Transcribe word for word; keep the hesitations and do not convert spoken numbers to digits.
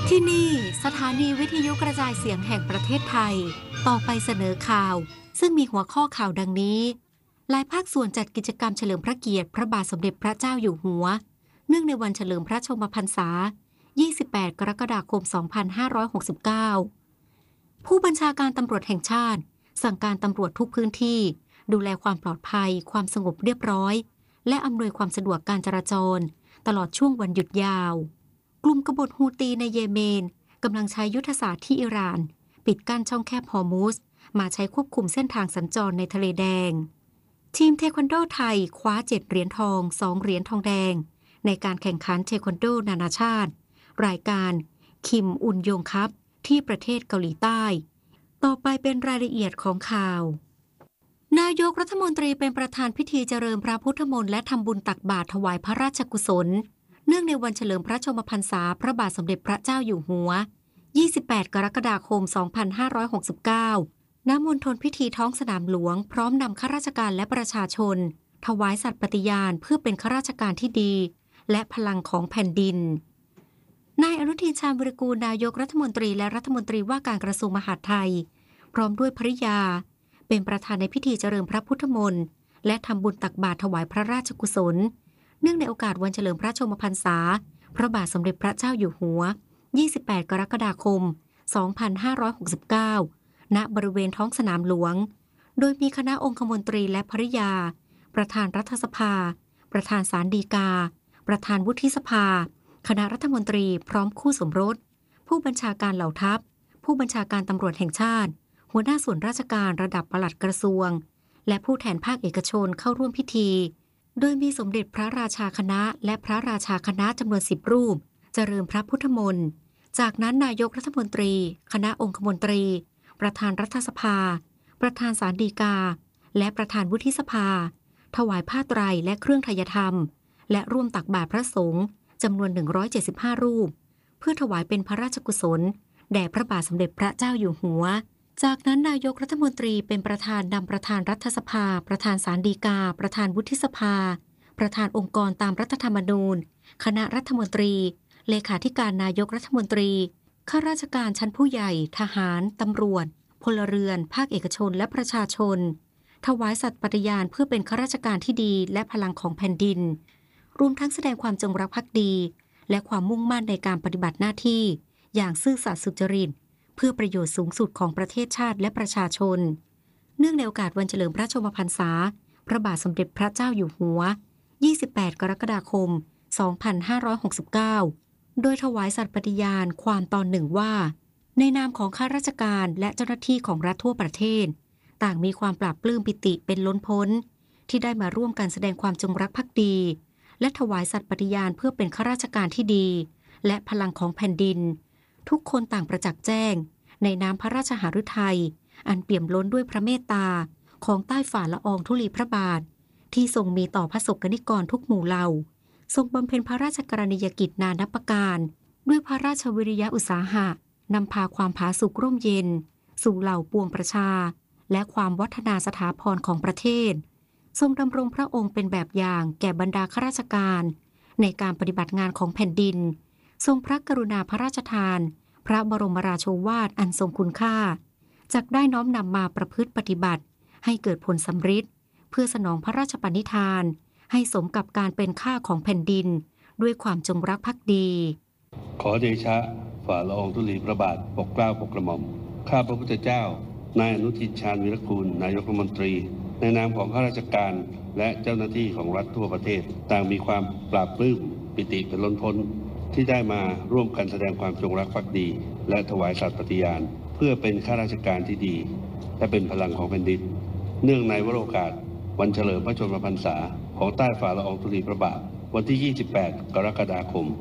ที่นี่สถานีวิทยุกระจายเสียงแห่งประเทศไทยต่อไปเสนอข่าวซึ่งมีหัวข้อข่าวดังนี้หลายภาคส่วนจัดกิจกรรมเฉลิมพระเกียรติพระบาทสมเด็จพระเจ้าอยู่หัวเนื่องในวันเฉลิมพระชนมพรรษายี่สิบแปดกรกฎาคมสองพันห้าร้อยหกสิบเก้าผู้บัญชาการตำรวจแห่งชาติสั่งการตำรวจทุกพื้นที่ดูแลความปลอดภัยความสงบเรียบร้อยและอำนวยความสะดวกการจราจรตลอดช่วงวันหยุดยาวกลุ่มกบฏฮูตีในเยเมนกำลังใช้ยุทธศาสตร์ที่อิหร่านปิดกั้นช่องแคบฮอร์มุซมาใช้ควบคุมเส้นทางสัญจรในทะเลแดงทีมเทควันโดไทยคว้าเจ็ดเหรียญทองสองเหรียญทองแดงในการแข่งขันเทควันโดนานาชาติรายการคิมอุนยงคัพที่ประเทศเกาหลีใต้ต่อไปเป็นรายละเอียดของข่าวนายกรัฐมนตรีเป็นประธานพิธีเจริญพระพุทธมนต์และทำบุญตักบาตรถวายพระราชกุศลเนื่องในวันเฉลิมพระชนมพรรษาพระบาทสมเด็จพระเจ้าอยู่หัวยี่สิบแปดกรกฎาคมสองพันห้าร้อยหกสิบเก้าณ มณฑลพิธีท้องสนามหลวงพร้อมนำข้าราชการและประชาชนถวายสัตย์ปฏิญาณเพื่อเป็นข้าราชการที่ดีและพลังของแผ่นดินนายอนุทินชาญวิรากูลนายกรัฐมนตรีและรัฐมนตรีว่าการกระทรวงมหาดไทยพร้อมด้วยภริยาเป็นประธานในพิธีเจริญพระพุทธมนต์และทำบุญตักบาตรถวายพระราชกุศลเนื่องในโอกาสวันเฉลิมพระชนมพรรษาพระบาทสมเด็จพระเจ้าอยู่หัวยี่สิบแปดกรกฎาคมสองพันห้าร้อยหกสิบเก้าณบริเวณท้องสนามหลวงโดยมีคณะองคมนตรีและภริยาประธานรัฐสภาประธานศาลฎีกาประธานวุฒิสภาคณะรัฐมนตรีพร้อมคู่สมรสผู้บัญชาการเหล่าทัพผู้บัญชาการตำรวจแห่งชาติหัวหน้าส่วนราชการระดับปลัดกระทรวงและผู้แทนภาคเอกชนเข้าร่วมพิธีโดยมีสมเด็จพระราชาคณะและพระราชาคณะจำนวนสิบรูปเจริญพระพุทธมนต์จากนั้นนายกรัฐมนตรีคณะองคมนตรีประธานรัฐสภาประธานศาลฎีกาและประธานวุฒิสภาถวายผ้าไตรและเครื่องไทยธรรมและร่วมตักบาตรพระสงฆ์จำนวนหนึ่งร้อยเจ็ดสิบห้ารูปเพื่อถวายเป็นพระราชกุศลแด่พระบาทสมเด็จพระเจ้าอยู่หัวจากนั้นนายกรัฐมนตรีเป็นประธานนำประธานรัฐสภาประธานศาลฎีกาประธานวุฒิสภาประธานองค์กรตามรัฐธรรมนูญคณะรัฐมนตรีเลขาธิการนายกรัฐมนตรีข้าราชการชั้นผู้ใหญ่ทหารตำรวจพลเรือนภาคเอกชนและประชาชนถวายสัตย์ปฏิญาณเพื่อเป็นข้าราชการที่ดีและพลังของแผ่นดินรวมทั้งแสดงความจงรักภักดีและความมุ่งมั่นในการปฏิบัติหน้าที่อย่างซื่อสัตย์สุจริตเพื่อประโยชน์สูงสุดของประเทศชาติและประชาชนเนื่องในโอกาสวันเฉลิมพระชนมพรรษาพระบาทสมเด็จพระเจ้าอยู่หัวยี่สิบแปดกรกฎาคมสองพันห้าร้อยหกสิบเก้าโดยถวายสัตย์ปฏิญาณความตอนหนึ่งว่าในนามของข้าราชการและเจ้าหน้าที่ของรัฐทั่วประเทศต่างมีความปราบปลื้มปิติเป็นล้นพ้นที่ได้มาร่วมกันแสดงความจงรักภักดีและถวายสัตย์ปฏิญาณเพื่อเป็นข้าราชการที่ดีและพลังของแผ่นดินทุกคนต่างประจักษ์แจ้งในน้ำพระราชหฤทัยอันเปี่ยมล้นด้วยพระเมตตาของใต้ฝ่าละอองธุลีพระบาทที่ทรงมีต่อพระสงฆ์นิกรทุกหมู่เหล่าทรงบำเพ็ญพระราชกรณียกิจนานับประการด้วยพระราชวิริยะอุตสาหะนำพาความผาสุกร่มเย็นสู่เหล่าปวงประชาและความวัฒนาสถาพรของประเทศทรงดำรงพระองค์เป็นแบบอย่างแก่บรรดาข้าราชการในการปฏิบัติงานของแผ่นดินทรงพระกรุณาพระราชทานพระบรมราโชวาทอันทรงคุณค่าจักได้น้อมนำมาประพฤติปฏิบัติให้เกิดผลสำฤทธิ์เพื่อสนองพระราชปณิธานให้สมกับการเป็นข้าของแผ่นดินด้วยความจงรักภักดีขอเดชะฝ่าละอองธุลีพระบาทปกเกล้าปกกระหม่อมข้าพระพุทธเจ้านายอนุทินชาญวิรากูลนายกรัฐมนตรีในนามของข้าราชการและเจ้าหน้าที่ของรัฐทั่วประเทศต่างมีความปราบปลื้มปิติเป็นล้นพ้นที่ได้มาร่วมกันแสดงความจงรักภักดีและถวายสัตย์ปฏิญาณเพื่อเป็นข้าราชการที่ดีและเป็นพลังของแผ่นดินเนื่องในวโรกาสวันเฉลิมพระชนมพรรษาของใต้ฝ่าละอองธุลีพระบาทวันที่ยี่สิบแปดกรกฎาคม